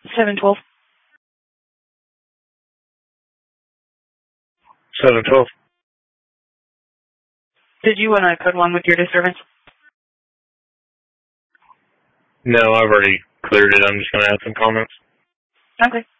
712. 712. Did you want to code 1 with your disturbance? No, I've already cleared it. I'm just going to add some comments. Okay.